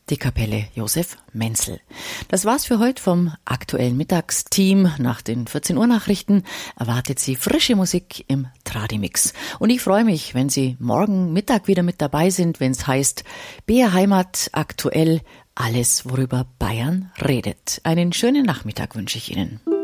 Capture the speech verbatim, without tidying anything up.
die Kapelle Josef Menzel. Das war's für heute vom aktuellen Mittagsteam. Nach den vierzehn Uhr Nachrichten erwartet Sie frische Musik im Tradimix. Und ich freue mich, wenn Sie morgen Mittag wieder mit dabei sind, wenn es heißt B R Heimat aktuell, alles worüber Bayern redet. Einen schönen Nachmittag wünsche ich Ihnen.